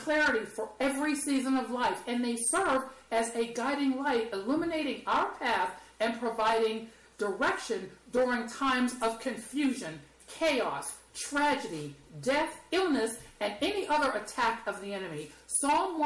clarity for every season of life, and they serve as a guiding light, illuminating our path and providing direction during times of confusion, chaos, tragedy, death, illness, and any other attack of the enemy. Psalm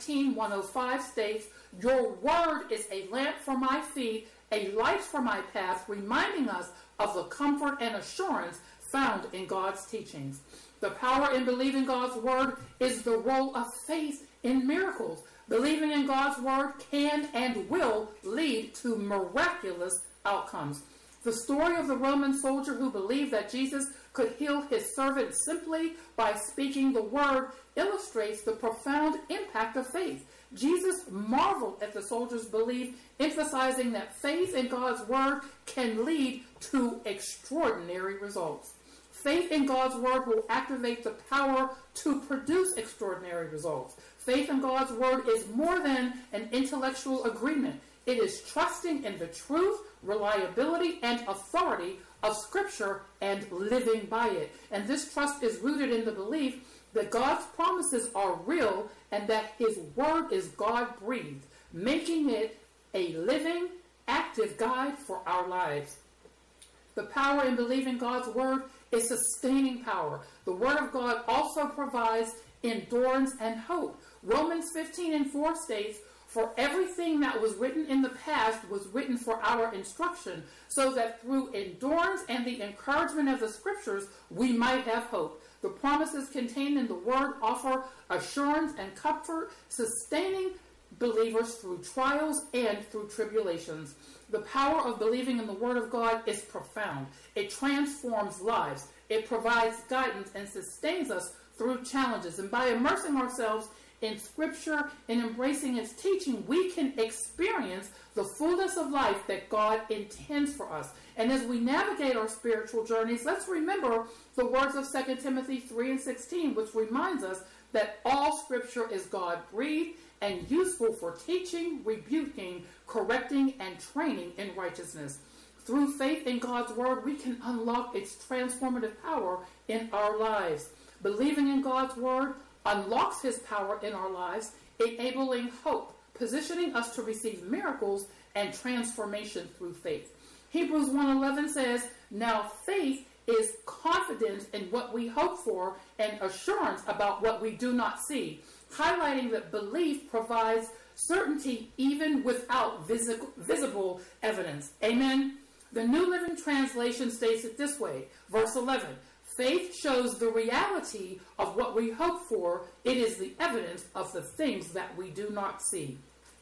119:105 states, "Your word is a lamp for my feet, a light for my path," reminding us of the comfort and assurance found in God's teachings. The power in believing God's word is the role of faith in miracles. Believing in God's word can and will lead to miraculous outcomes. The story of the Roman soldier who believed that Jesus could heal his servant simply by speaking the word illustrates the profound impact of faith. Jesus marveled at the soldier's belief, emphasizing that faith in God's word can lead to extraordinary results. Faith in God's word will activate the power to produce extraordinary results. Faith in God's word is more than an intellectual agreement. It is trusting in the truth, reliability, and authority of Scripture and living by it. And this trust is rooted in the belief that God's promises are real and that his word is God-breathed, making it a living, active guide for our lives. The power in believing God's word is sustaining power. The word of God also provides endurance and hope. Romans 15:4 states, "For everything that was written in the past was written for our instruction, so that through endurance and the encouragement of the scriptures, we might have hope." The promises contained in the word offer assurance and comfort, sustaining believers through trials and through tribulations. The power of believing in the word of God is profound. It transforms lives. It provides guidance and sustains us through challenges. And by immersing ourselves in Scripture and embracing its teaching, we can experience the fullness of life that God intends for us. And as we navigate our spiritual journeys, let's remember the words of 2 Timothy 3:16, which reminds us that all Scripture is God-breathed and useful for teaching, rebuking, correcting, and training in righteousness. Through faith in God's word, we can unlock its transformative power in our lives. Believing in God's word unlocks his power in our lives, enabling hope, positioning us to receive miracles and transformation through faith. Hebrews 1:11 says, "Now faith is confidence in what we hope for and assurance about what we do not see," highlighting that belief provides certainty even without visible evidence. Amen. The New Living Translation states it this way, verse 11, "Faith shows the reality of what we hope for. It is the evidence of the things that we do not see."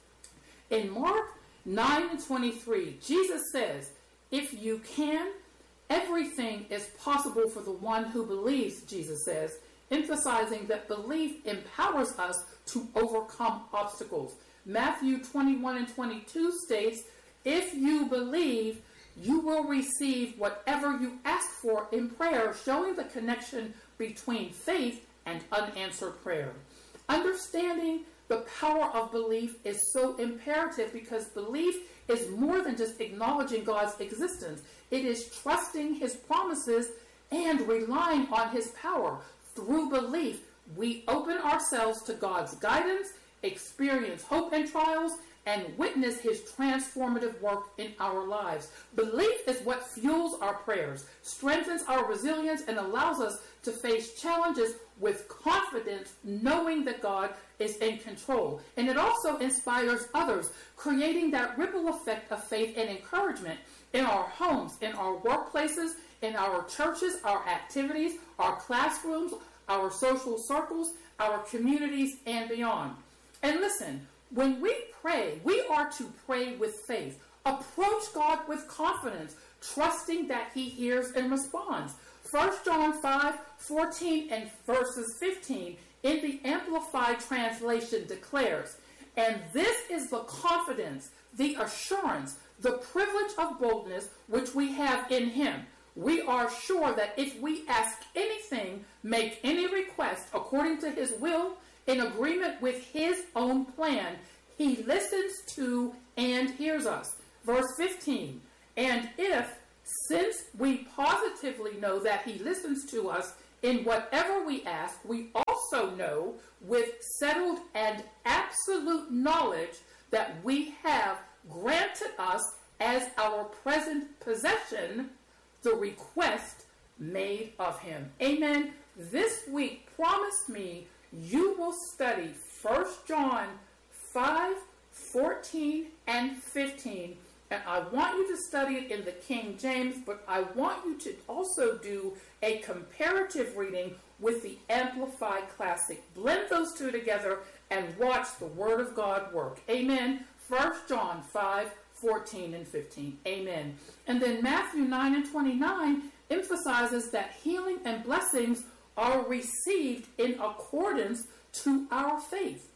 In Mark 9:23, Jesus says, "If you can, everything is possible for the one who believes," Jesus says, emphasizing that belief empowers us to overcome obstacles. Matthew 21:22 states, "If you believe, you will receive whatever you ask for in prayer," showing the connection between faith and unanswered prayer. Understanding the power of belief is so imperative because belief is more than just acknowledging God's existence. It is trusting his promises and relying on his power. Through belief, we open ourselves to God's guidance, experience hope in trials, and witness his transformative work in our lives. Belief is what fuels our prayers, strengthens our resilience, and allows us to face challenges with confidence, knowing that God is in control. And it also inspires others, creating that ripple effect of faith and encouragement in our homes, in our workplaces, in our churches, our activities, our classrooms, our social circles, our communities, and beyond. And listen, when we pray, we are to pray with faith. Approach God with confidence, trusting that he hears and responds. 1 John 5:14 and verses 15 in the Amplified Translation declares, "And this is the confidence, the assurance, the privilege of boldness which we have in him. We are sure that if we ask anything, make any request according to his will, in agreement with his own plan, he listens to and hears us." Verse 15, "And if, since we positively know that he listens to us in whatever we ask, we also know with settled and absolute knowledge that we have granted us as our present possession the request made of him. Amen. This week, promise me you will study 1 John 5, 14, and 15. And I want you to study it in the King James, but I want you to also do a comparative reading with the Amplified Classic. Blend those two together and watch the Word of God work. Amen. 1 John 5, 14, and 15. Amen. And then Matthew 9 and 29 emphasizes that healing and blessings are received in accordance to our faith.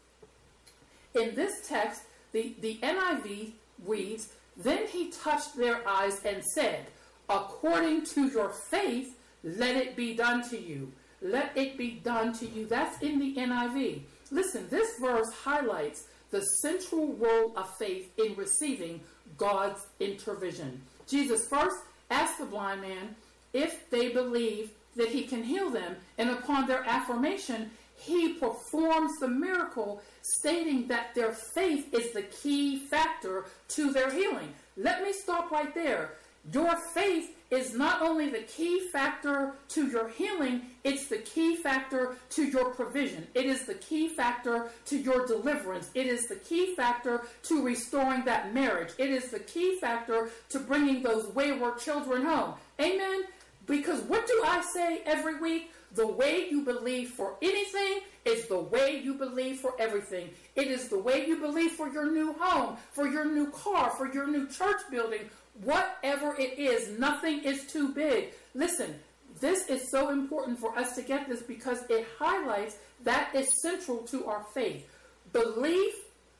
In this text, the NIV reads, "Then he touched their eyes and said, according to your faith, let it be done to you." Let it be done to you. That's in the NIV. Listen, this verse highlights the central role of faith in receiving God's intervention. Jesus first asked the blind man if they believe that he can heal them, and upon their affirmation, he performs the miracle, stating that their faith is the key factor to their healing. Let me stop right there. Your faith is not only the key factor to your healing, it's the key factor to your provision. It is the key factor to your deliverance. It is the key factor to restoring that marriage. It is the key factor to bringing those wayward children home. Amen? Because what do I say every week? The way you believe for anything is the way you believe for everything. It is the way you believe for your new home, for your new car, for your new church building. Whatever it is, nothing is too big. Listen, this is so important for us to get this because it highlights that is central to our faith. Belief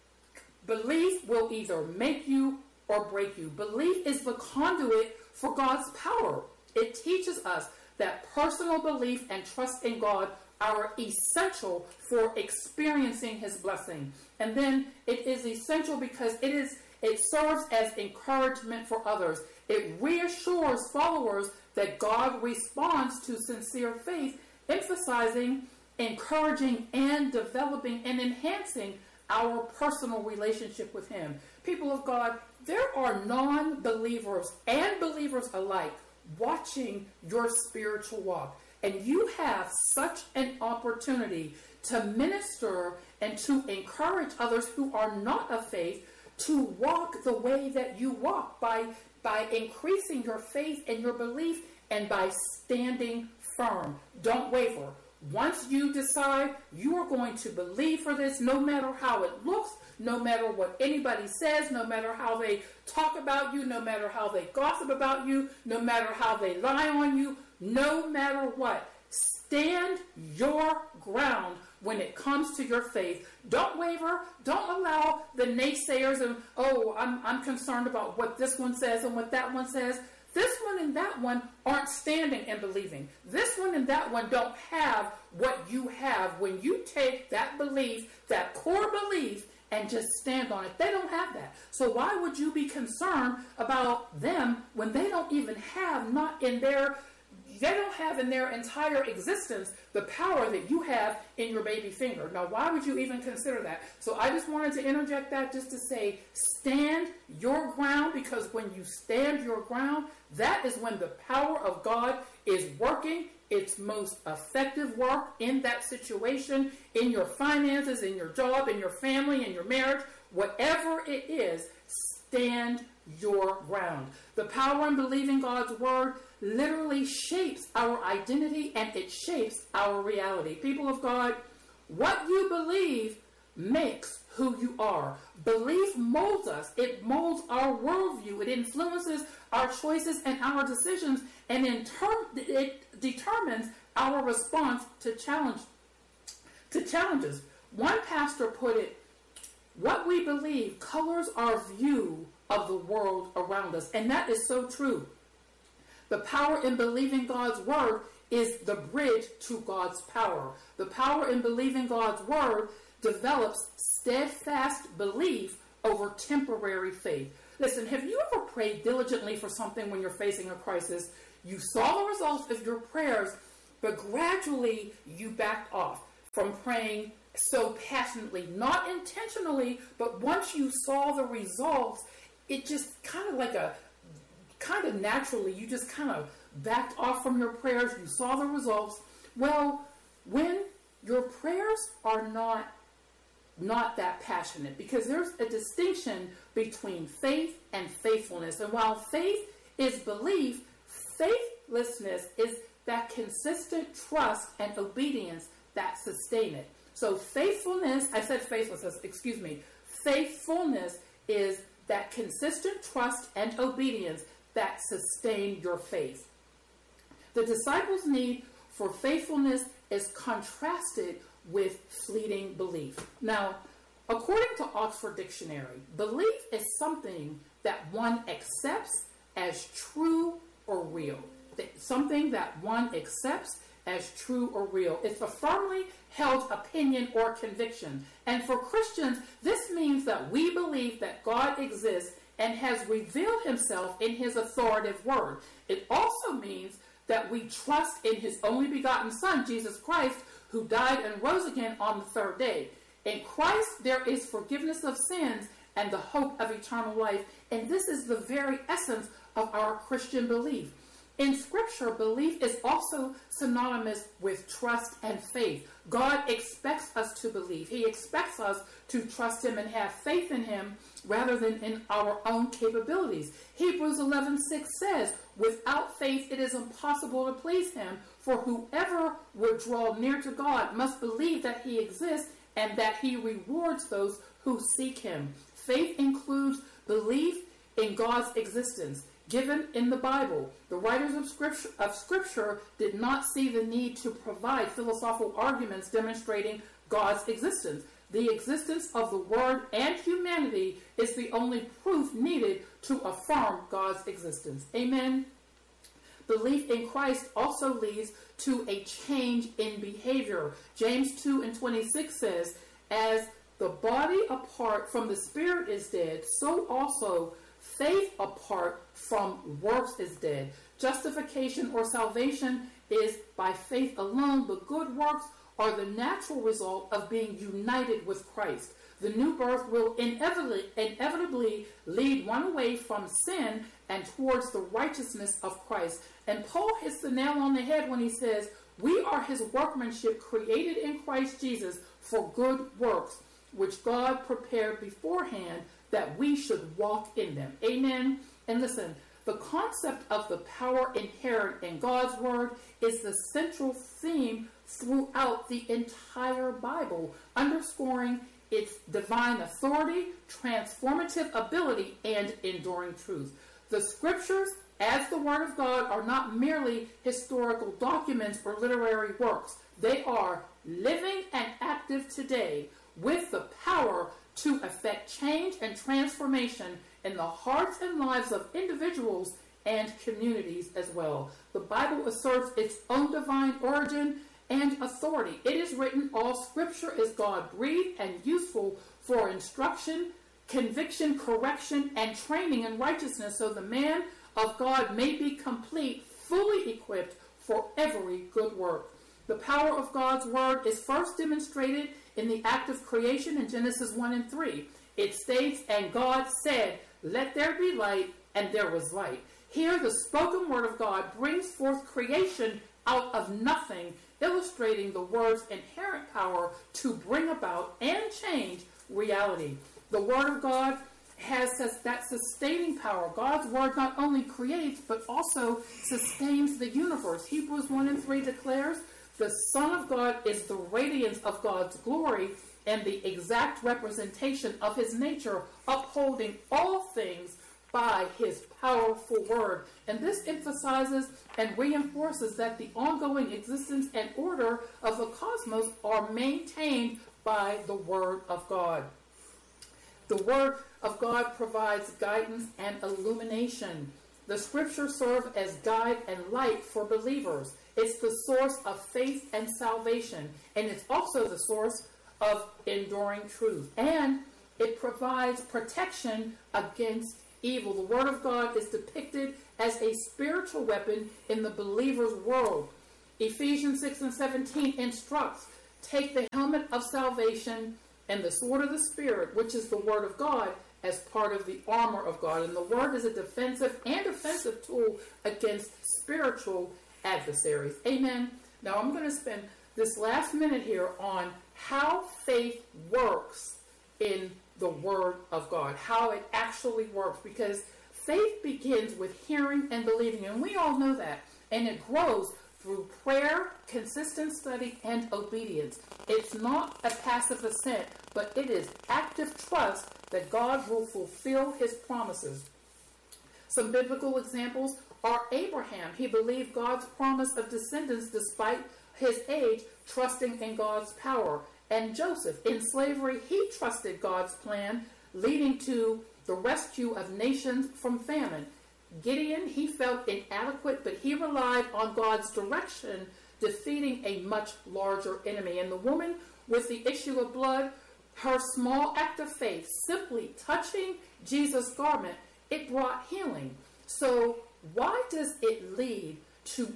will either make you or break you. Belief is the conduit for God's power. It teaches us that personal belief and trust in God are essential for experiencing his blessing. And then it is essential because it serves as encouragement for others. It reassures followers that God responds to sincere faith, emphasizing, encouraging, and developing and enhancing our personal relationship with him. People of God, there are non-believers and believers alike watching your spiritual walk. And you have such an opportunity to minister and to encourage others who are not of faith to walk the way that you walk by increasing your faith and your belief and by standing firm. Don't waver. Once you decide you are going to believe for this, no matter how it looks, no matter what anybody says, no matter how they talk about you, no matter how they gossip about you, no matter how they lie on you, no matter what, stand your ground when it comes to your faith. Don't waver. Don't allow the naysayers and, I'm concerned about what this one says and what that one says. This one and that one aren't standing and believing. This one and that one don't have what you have when you take that belief, that core belief, and just stand on it. They don't have that. So why would you be concerned about them when they don't even have, they don't have in their entire existence the power that you have in your baby finger. Now, why would you even consider that? So I just wanted to interject that just to say, stand your ground, because when you stand your ground, that is when the power of God is working its most effective work in that situation, in your finances, in your job, in your family, in your marriage, whatever it is, stand your ground. The power in believing God's word literally shapes our identity and it shapes our reality. People of God, what you believe makes who you are. Belief molds us. It molds our worldview. It influences our choices and our decisions, and in turn, it determines our response to challenges. One pastor put it, what we believe colors our view of the world around us. And that is so true. The power in believing God's word is the bridge to God's power. The power in believing God's word develops steadfast belief over temporary faith. Listen, have you ever prayed diligently for something when you're facing a crisis? You saw the results of your prayers, but gradually you backed off. from praying so passionately, not intentionally, but once you saw the results, it just kind of naturally, you just kind of backed off from your prayers. You saw the results. Well, when your prayers are not that passionate, because there's a distinction between faith and faithfulness. And while faith is belief, faithlessness is that consistent trust and obedience that sustain it. So faithfulness is that consistent trust and obedience that sustain your faith. The disciples' need for faithfulness is contrasted with fleeting belief. Now, according to Oxford Dictionary, belief is something that one accepts as true or real. Something that one accepts as true or real. It's a firmly held opinion or conviction. And for Christians, this means that we believe that God exists and has revealed himself in his authoritative word. It also means that we trust in his only begotten Son, Jesus Christ, who died and rose again on the third day. In Christ, there is forgiveness of sins and the hope of eternal life. And this is the very essence of our Christian belief. In Scripture, belief is also synonymous with trust and faith. God expects us to believe. He expects us to trust him and have faith in him rather than in our own capabilities. Hebrews 11:6 says, without faith it is impossible to please him, for whoever would draw near to God must believe that he exists and that he rewards those who seek him. Faith includes belief in God's existence given in the Bible. The writers of Scripture did not see the need to provide philosophical arguments demonstrating God's existence. The existence of the Word and humanity is the only proof needed to affirm God's existence. Amen. Belief in Christ also leads to a change in behavior. James 2:26 says, as the body apart from the spirit is dead, so also faith apart from works is dead. Justification or salvation is by faith alone, but good works are the natural result of being united with Christ. The new birth will inevitably lead one away from sin and towards the righteousness of Christ. And Paul hits the nail on the head when he says, we are his workmanship created in Christ Jesus for good works, which God prepared beforehand that we should walk in them. Amen. And listen, the concept of the power inherent in God's word is the central theme throughout the entire Bible, underscoring its divine authority, transformative ability, and enduring truth. The scriptures, as the word of God, are not merely historical documents or literary works. They are living and active today with the power to effect change and transformation in the hearts and lives of individuals and communities as well. The Bible asserts its own divine origin and authority. It is written, all scripture is God-breathed and useful for instruction, conviction, correction, and training in righteousness, so the man of God may be complete, fully equipped for every good work. The power of God's word is first demonstrated in the act of creation in Genesis 1 and 3. It states, and God said, let there be light, and there was light. Here, the spoken word of God brings forth creation out of nothing, illustrating the word's inherent power to bring about and change reality. The word of God has that sustaining power. God's word not only creates, but also sustains the universe. Hebrews 1 and 3 declares, the Son of God is the radiance of God's glory and the exact representation of his nature, upholding all things by his powerful word. And this emphasizes and reinforces that the ongoing existence and order of the cosmos are maintained by the word of God. The word of God provides guidance and illumination. The scriptures serve as guide and light for believers. It's the source of faith and salvation, and it's also the source of enduring truth. And it provides protection against evil. The word of God is depicted as a spiritual weapon in the believer's world. Ephesians 6 and 17 instructs Take the helmet of salvation and the sword of the Spirit, which is the word of God, as part of the armor of God. And the word is a defensive and offensive tool against spiritual adversaries. Amen. Now I'm going to spend this last minute here on how faith works in the word of God, how it actually works, because faith begins with hearing and believing, and we all know that, and it grows through prayer, consistent study, and obedience. It's not a passive assent, but it is active trust that God will fulfill his promises. Some biblical examples are Abraham. He believed God's promise of descendants despite his age, trusting in God's power. And Joseph, in slavery, he trusted God's plan, leading to the rescue of nations from famine. Gideon, he felt inadequate, but he relied on God's direction, defeating a much larger enemy. And the woman with the issue of blood, her small act of faith, simply touching Jesus' garment, it brought healing. So why does it lead to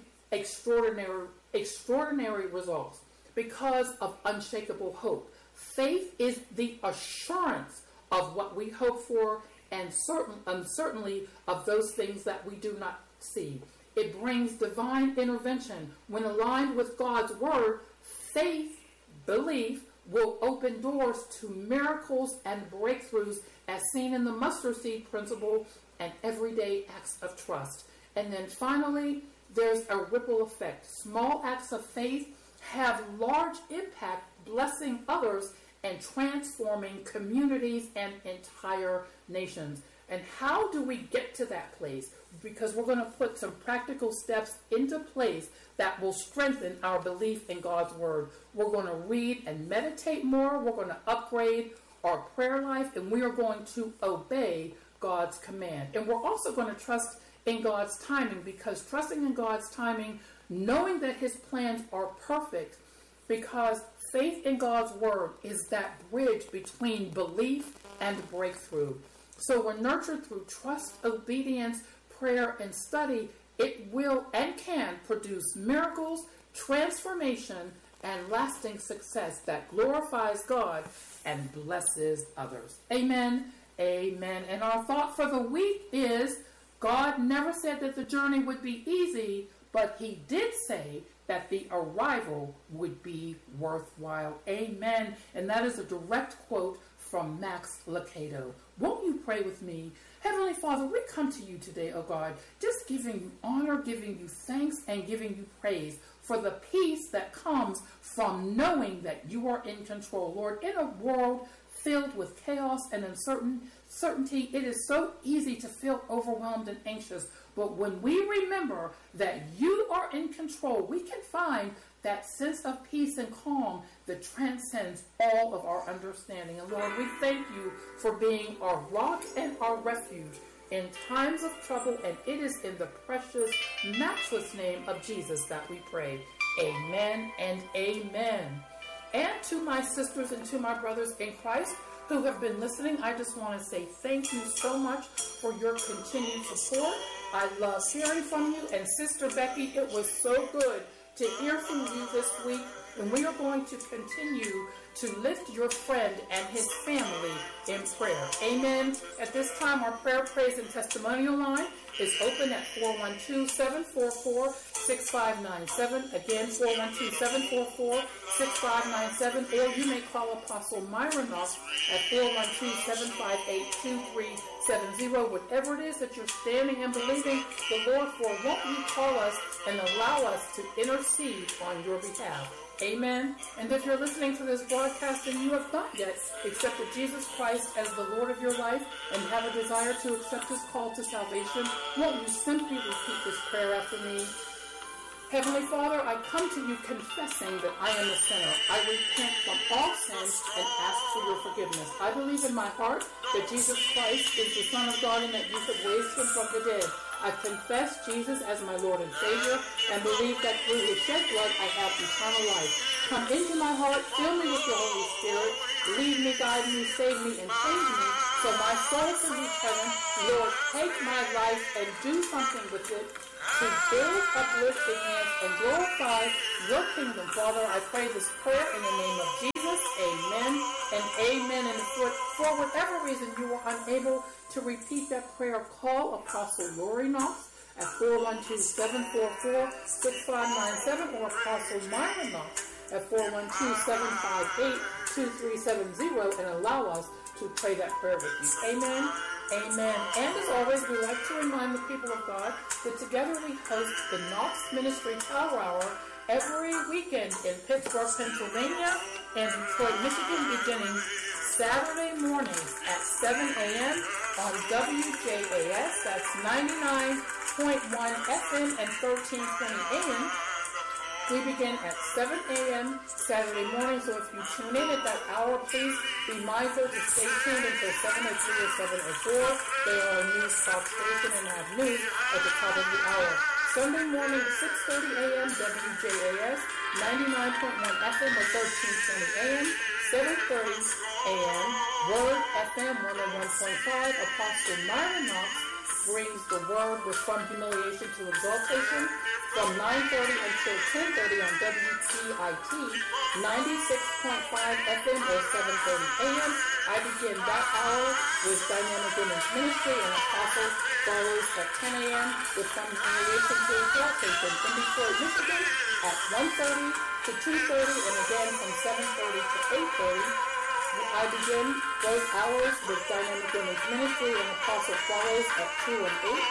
extraordinary results? Because of unshakable hope. Faith is the assurance of what we hope for, and certainly of those things that we do not see. It brings divine intervention. When aligned with God's word, faith, belief, will open doors to miracles and breakthroughs as seen in the mustard seed principle and everyday acts of trust. And then finally, there's a ripple effect. Small acts of faith have large impact, blessing others and transforming communities and entire nations. And how do we get to that place? Because we're going to put some practical steps into place that will strengthen our belief in God's word. We're going to read and meditate more. We're going to upgrade our prayer life, and we are going to obey God's command. And we're also going to trust in God's timing, because trusting in God's timing, knowing that his plans are perfect, because faith in God's word is that bridge between belief and breakthrough. So we're nurtured through trust, obedience, prayer, and study. It will and can produce miracles, transformation, and lasting success that glorifies God and blesses others. Amen. Amen. And our thought for the week is, God never said that the journey would be easy, but he did say that the arrival would be worthwhile. Amen. And that is a direct quote from Max Lucado. Won't you pray with me? Heavenly Father, we come to you today, oh God, just giving you honor, giving you thanks, and giving you praise for the peace that comes from knowing that you are in control. Lord, in a world filled with chaos and uncertainty, it is so easy to feel overwhelmed and anxious. But when we remember that you are in control, we can find that sense of peace and calm that transcends all of our understanding. And Lord, we thank you for being our rock and our refuge in times of trouble. And it is in the precious, matchless name of Jesus that we pray. Amen and amen. And to my sisters and to my brothers in Christ who have been listening, I just want to say thank you so much for your continued support. I love hearing from you. And Sister Becky, it was so good to hear from you this week. And we are going to continue to lift your friend and his family in prayer. Amen. At this time, our prayer, praise, and testimonial line is open at 412-744-6597. Again, 412-744-6597. Or you may call Apostle Myron Ross at 412-758-2370. Whatever it is that you're standing and believing the Lord for, won't you call us and allow us to intercede on your behalf? Amen. And if you're listening to this broadcast and you have not yet accepted Jesus Christ as the Lord of your life and have a desire to accept his call to salvation, won't you simply repeat this prayer after me? Heavenly Father, I come to you confessing that I am a sinner. I repent from all sins and ask for your forgiveness. I believe in my heart that Jesus Christ is the Son of God and that you have raised him from the dead. I confess Jesus as my Lord and Savior and believe that through his shed blood I have eternal life. Come into my heart, fill me with your Holy Spirit, lead me, guide me, save me, and change me so my soul can reach heaven. Lord, take my life and do something with it to build, uplift, enhance, and glorify your kingdom. Father, I pray this prayer in the name of Jesus. Amen and amen. And for whatever reason you were unable to repeat that prayer, call Apostle Lori Knox at 412-744-6597 or Apostle Myra Knox at 412-758-2370 and allow us to pray that prayer with you. Amen. Amen. And as always, we like to remind the people of God that together we host the Knox Ministry Power Hour every weekend in Pittsburgh, Pennsylvania and Detroit, Michigan, beginning Saturday mornings at 7 a.m. on WJAS. That's 99.1 FM and 1320 AM. We begin at 7 a.m. Saturday morning, so if you tune in at that hour, please be mindful to stay tuned until 7:03 or 7:04. They are a news talk station and have news at the top of the hour. Sunday morning, 6:30 a.m., WJAS, 99.1 FM or 1320 AM, 7:30 a.m., Word FM 101.5, Apostle Myra Knox brings the word with From Humiliation to Exaltation from 9:30 until 10:30 on WTIT 96.5 FM or 7:30 AM. I begin that hour with Dynamic Women's Ministry, and Apostle follows at 10 a.m. with From Humiliation to Exaltation in Detroit, Michigan at 1:30 to 2:30 and again from 7:30 to 8:30. I begin those hours with Dynamic Women's Ministry, and Apostle follows at 2 and 8.